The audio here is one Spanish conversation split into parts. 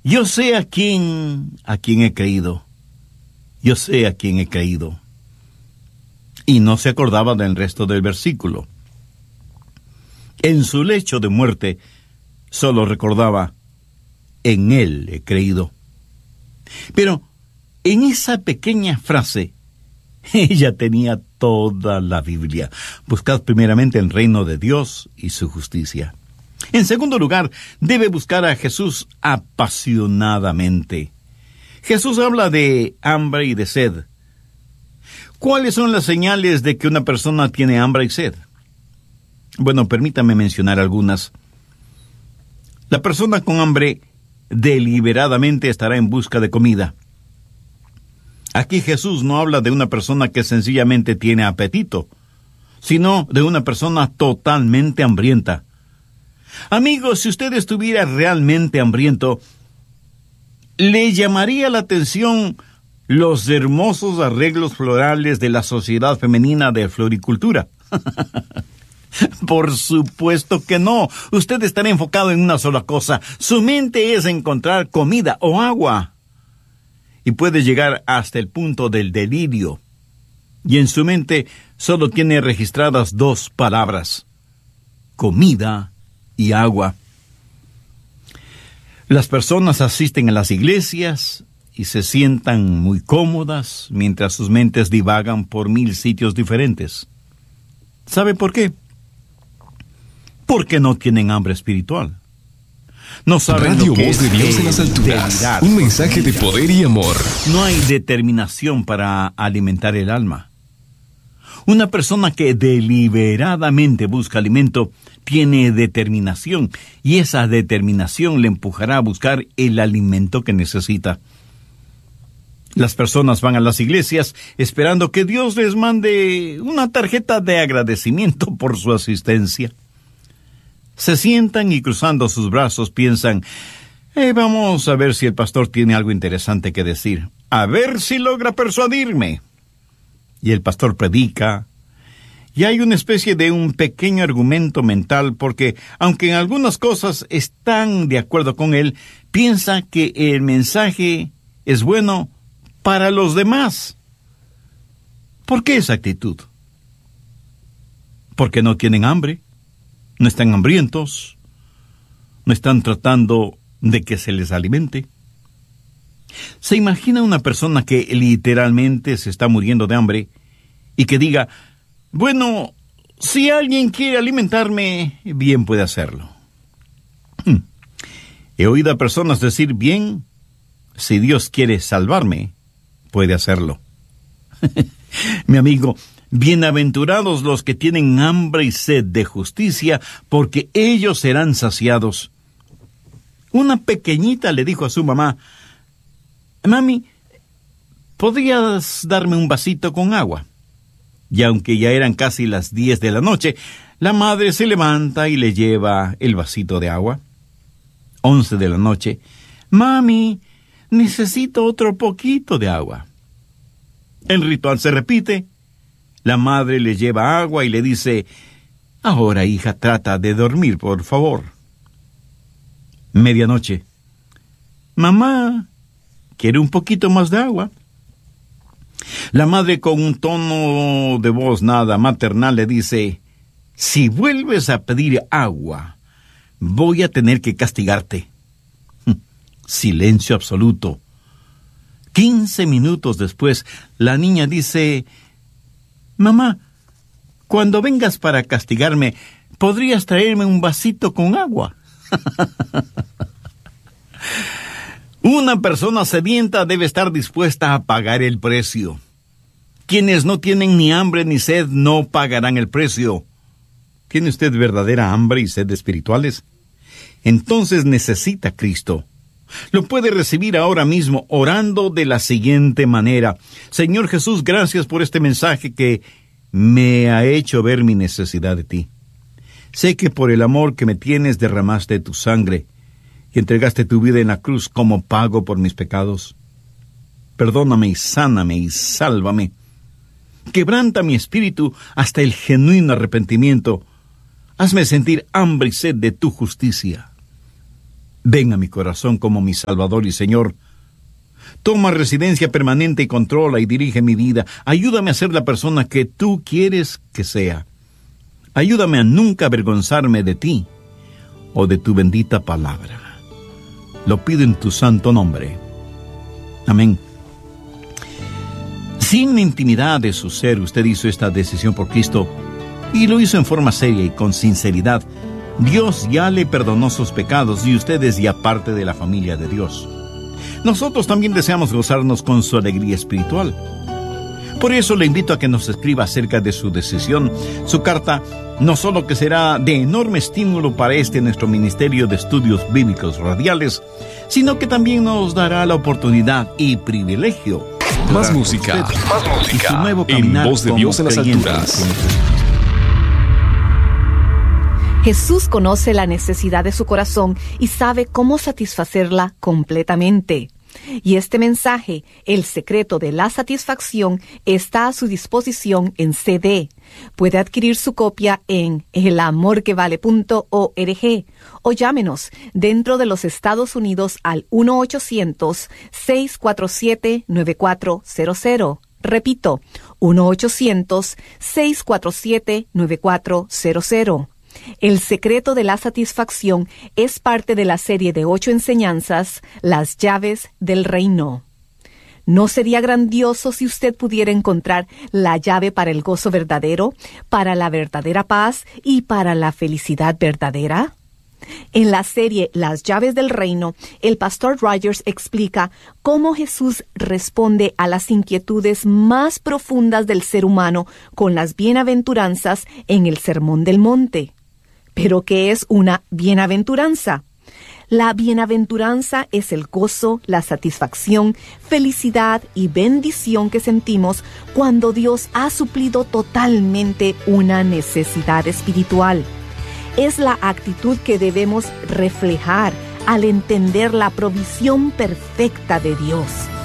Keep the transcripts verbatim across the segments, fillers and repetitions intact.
Yo sé a quién, a quién he creído. Yo sé a quién he creído. Y no se acordaba del resto del versículo. En su lecho de muerte, solo recordaba, en él he creído. Pero en esa pequeña frase, ella tenía toda la Biblia. Buscad primeramente el reino de Dios y su justicia. En segundo lugar, debe buscar a Jesús apasionadamente. Jesús habla de hambre y de sed. ¿Cuáles son las señales de que una persona tiene hambre y sed? Bueno, permítame mencionar algunas. La persona con hambre deliberadamente estará en busca de comida. Aquí Jesús no habla de una persona que sencillamente tiene apetito, sino de una persona totalmente hambrienta. Amigos, si usted estuviera realmente hambriento, ¿le llamaría la atención los hermosos arreglos florales de la Sociedad Femenina de Floricultura? Por supuesto que no. Usted estará enfocado en una sola cosa. Su mente es encontrar comida o agua. Y puede llegar hasta el punto del delirio. Y en su mente solo tiene registradas dos palabras: comida y agua. Las personas asisten a las iglesias y se sientan muy cómodas mientras sus mentes divagan por mil sitios diferentes. ¿Sabe por qué? Porque no tienen hambre espiritual. No saben Radio lo que Voz es de Dios en las alturas. delirar. Un mensaje de poder y amor. No hay determinación para alimentar el alma. Una persona que deliberadamente busca alimento tiene determinación, y esa determinación le empujará a buscar el alimento que necesita. Las personas van a las iglesias esperando que Dios les mande una tarjeta de agradecimiento por su asistencia. Se sientan y cruzando sus brazos piensan, eh, vamos a ver si el pastor tiene algo interesante que decir. A ver si logra persuadirme. Y el pastor predica, y hay una especie de un pequeño argumento mental porque, aunque en algunas cosas están de acuerdo con él, piensa que el mensaje es bueno para los demás. ¿Por qué esa actitud? Porque no tienen hambre, no están hambrientos, no están tratando de que se les alimente. ¿Se imagina una persona que literalmente se está muriendo de hambre y que diga, bueno, si alguien quiere alimentarme, bien puede hacerlo? Hmm. He oído a personas decir, bien, si Dios quiere salvarme, puede hacerlo. Mi amigo, bienaventurados los que tienen hambre y sed de justicia, porque ellos serán saciados. Una pequeñita le dijo a su mamá, mami, ¿podrías darme un vasito con agua? Y aunque ya eran casi las diez de la noche, la madre se levanta y le lleva el vasito de agua. Once de la noche, mami, necesito otro poquito de agua. El ritual se repite. La madre le lleva agua y le dice, ahora, hija, trata de dormir, por favor. Medianoche, mamá, ¿quiere un poquito más de agua? La madre, con un tono de voz nada maternal, le dice, si vuelves a pedir agua, voy a tener que castigarte. Silencio absoluto. Quince minutos después, la niña dice, mamá, cuando vengas para castigarme, ¿podrías traerme un vasito con agua? Una persona sedienta debe estar dispuesta a pagar el precio. Quienes no tienen ni hambre ni sed no pagarán el precio. ¿Tiene usted verdadera hambre y sed espirituales? Entonces necesita Cristo. Lo puede recibir ahora mismo orando de la siguiente manera. Señor Jesús, gracias por este mensaje que me ha hecho ver mi necesidad de ti. Sé que por el amor que me tienes derramaste tu sangre y entregaste tu vida en la cruz como pago por mis pecados. Perdóname y sáname y sálvame. Quebranta mi espíritu hasta el genuino arrepentimiento. Hazme sentir hambre y sed de tu justicia. Ven a mi corazón como mi Salvador y Señor. Toma residencia permanente y controla y dirige mi vida. Ayúdame a ser la persona que tú quieres que sea. Ayúdame a nunca avergonzarme de ti o de tu bendita palabra. Lo pido en tu santo nombre. Amén. Sin intimidad de su ser, usted hizo esta decisión por Cristo y lo hizo en forma seria y con sinceridad. Dios ya le perdonó sus pecados y usted es ya parte de la familia de Dios. Nosotros también deseamos gozarnos con su alegría espiritual. Por eso le invito a que nos escriba acerca de su decisión. Su carta no solo que será de enorme estímulo para este nuestro Ministerio de Estudios Bíblicos Radiales, sino que también nos dará la oportunidad y privilegio. Más música, más música, en Voz de Dios en las alturas. Jesús conoce la necesidad de su corazón y sabe cómo satisfacerla completamente. Y este mensaje, El secreto de la satisfacción, está a su disposición en C D. Puede adquirir su copia en el amor que vale punto org o llámenos dentro de los Estados Unidos al uno ochocientos, seis cuatro siete, nueve cuatro cero cero. Repito, uno ochocientos, seis cuatro siete, nueve cuatro cero cero. El secreto de la satisfacción es parte de la serie de ocho enseñanzas, Las llaves del reino. ¿No sería grandioso si usted pudiera encontrar la llave para el gozo verdadero, para la verdadera paz y para la felicidad verdadera? En la serie Las llaves del reino, el pastor Rogers explica cómo Jesús responde a las inquietudes más profundas del ser humano con las bienaventuranzas en el Sermón del Monte. ¿Pero qué es una bienaventuranza? La bienaventuranza es el gozo, la satisfacción, felicidad y bendición que sentimos cuando Dios ha suplido totalmente una necesidad espiritual. Es la actitud que debemos reflejar al entender la provisión perfecta de Dios.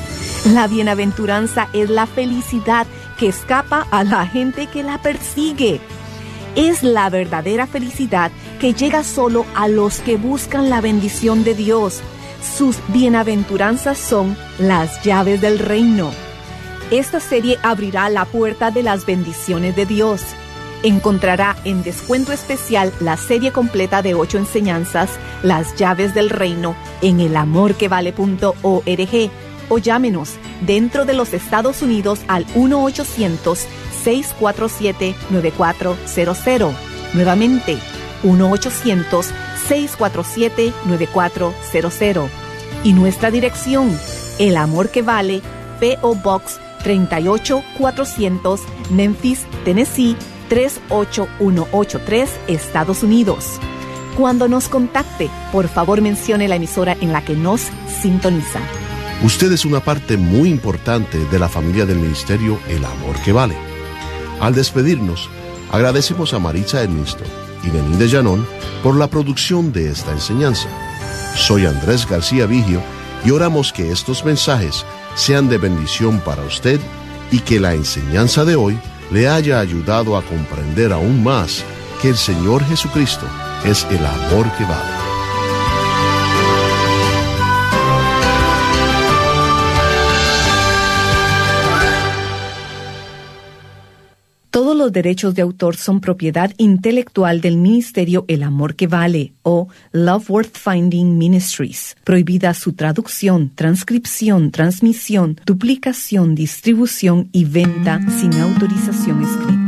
La bienaventuranza es la felicidad que escapa a la gente que la persigue. Es la verdadera felicidad que llega solo a los que buscan la bendición de Dios. Sus bienaventuranzas son las llaves del reino. Esta serie abrirá la puerta de las bendiciones de Dios. Encontrará en descuento especial la serie completa de ocho enseñanzas, Las llaves del reino, en el amor que vale punto org o llámenos dentro de los Estados Unidos al uno ochocientos, seis cuatro siete, nueve cuatro cero cero. Nuevamente, uno ochocientos, seis cuatro siete, nueve cuatro cero cero. Y nuestra dirección, El Amor que Vale, P O Box treinta y ocho cuatrocientos, Memphis, Tennessee, tres ocho uno ocho tres, Estados Unidos. Cuando nos contacte, por favor mencione la emisora en la que nos sintoniza. Usted es una parte muy importante de la familia del ministerio El Amor que Vale. Al despedirnos, agradecemos a Maritza Ernesto y Denis de Llanón por la producción de esta enseñanza. Soy Andrés García Vigio y oramos que estos mensajes sean de bendición para usted y que la enseñanza de hoy le haya ayudado a comprender aún más que el Señor Jesucristo es el amor que vale. Todos los derechos de autor son propiedad intelectual del Ministerio El Amor que Vale o Love Worth Finding Ministries. Prohibida su traducción, transcripción, transmisión, duplicación, distribución y venta sin autorización escrita.